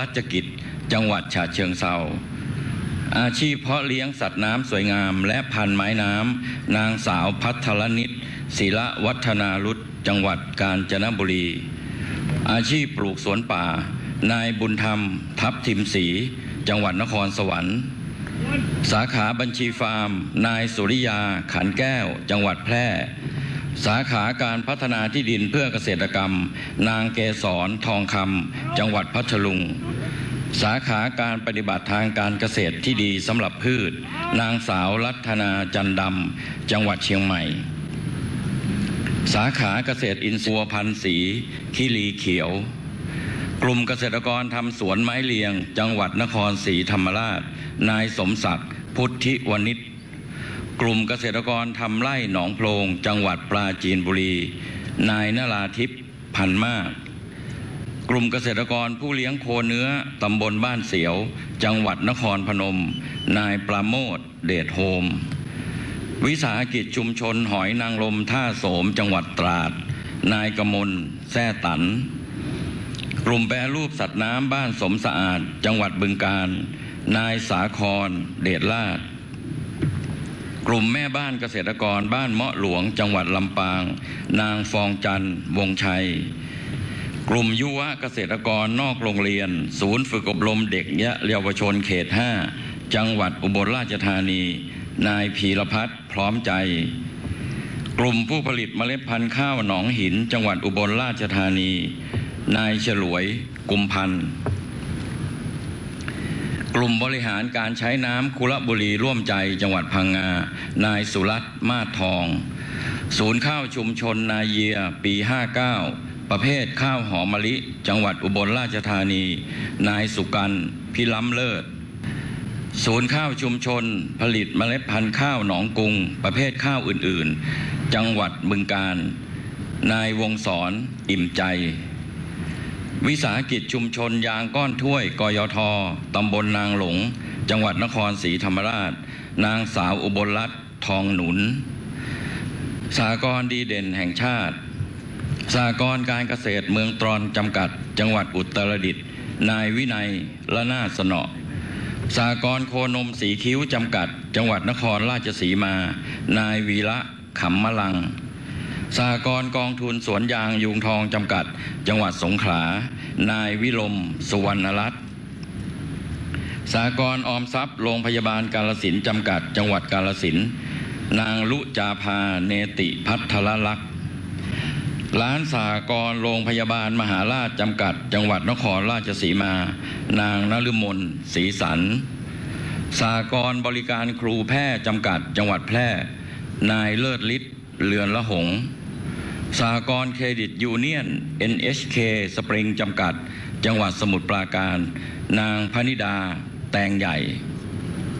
รัชกิจจังหวัดฉะเชิงเทราอาชีพเพาะเลี้ยงสัตว์น้ำสวยงามและพันธุ์ไม้น้ำนางสาวพัทรนิตศิลวัฒนารุตจังหวัดกาญจนบุรีอาชีพปลูกสวนป่านายบุญธรรมทับทิมศรีจังหวัดนครสวรรค์สาขาบัญชีฟาร์มนายสุริยาขันแก้วจังหวัดแพร่สาขาการพัฒนาที่ดินเพื่อเกษตรกรรมนางเกษรทองคำจังหวัดพัทลุงสาขาการปฏิบัติทางการเกษตรที่ดีสำหรับพืชนางสาวรัตนาจันดำจังหวัดเชียงใหม่สาขาเกษตรอินทรีย์พันธุ์สีคิรีเขียวกลุ่มเกษตรกรทำสวนไม้เลียงจังหวัดนครศรีธรรมราชนายสมศักดิ์พุทธิวณิชกลุ่มเกษตรกรทำไร่หนองโพรงจังหวัดปราจีนบุรีนายนราทิพย์พันมากกลุ่มเกษตรกรผู้เลี้ยงโคเนื้อตำบลบ้านเสียวจังหวัดนครพนมนายปราโมทย์เดชโฮมวิสาหกิจชุมชนหอยนางรมท่าโสมจังหวัดตราดนายกมลแซ่ตันกลุ่มแปรรูปสัตว์น้ำบ้านสมสะอาดจังหวัดบึงกาฬนายสาครเดชลาภกลุ่มแม่บ้านเกษตรกรบ้านเมาะหลวงจังหวัดลำปางนางฟองจันทร์วงชัยกลุ่มยุวเกษตรกรนอกโรงเรียนศูนย์ฝึกอบรมเด็กและเยาวชนเขต 5จังหวัดอุบลราชธานีนายพีรพัฒน์พร้อมใจกลุ่มผู้ผลิตเมล็ดพันธุ์ข้าวหนองหินจังหวัดอุบลราชธานีนายฉลวยกุมพันธ์กลุ่มบริหารการใช้น้ำคุระบุรีร่วมใจจังหวัดพังงานายสุรัตน์มาศทองศูนย์ข้าวชุมชนนาเยียปี 59ประเภทข้าวหอมมะลิจังหวัดอุบลราชธานีนายสุกันต์พิล้ำเลิศศูนย์ข้าวชุมชนผลิตเมล็ดพันธุ์ข้าวหนองกุงประเภทข้าวอื่นๆจังหวัดบึงกาฬนายวงศรอิ่มใจวิสาหกิจชุมชนยางก้อนถ้วยกยท.ตำบลนางหลงจังหวัดนครศรีธรรมราชนางสาวอุบลรัตน์ทองหนุนสหกรณ์ดีเด่นแห่งชาติสหกรณ์การเกษตรเมืองตรอนจำกัดจังหวัดอุตรดิตถ์นายวินัยละนาสนอสหกรณ์โคนมสีคิ้วจำกัดจังหวัดนครราชสีมานายวีระขำมะลังสหกรณ์กองทุนสวนยางยูงทองจำกัดจังหวัดสงขลานายวิลมสุวรรณรัตน์สหกรณ์ออมทรัพย์โรงพยาบาลกาฬสินธุ์จำกัดจังหวัดกาฬสินธุ์นางลุจาภาเนติพัทรลักษณ์ร้านสหกรณ์โรงพยาบาลมหาราชจำกัดจังหวัดนครราชสีมานางนฤมลศรีสันสหกรณ์บริการครูแพทย์จำกัดจังหวัดแพร่นายเลิศฤทธิ์เลือนละหงสหกรณ์เครดิตยูเนียน NHK สปริงจำกัดจังหวัดสมุทรปราการนางพนิดาแตงใหญ่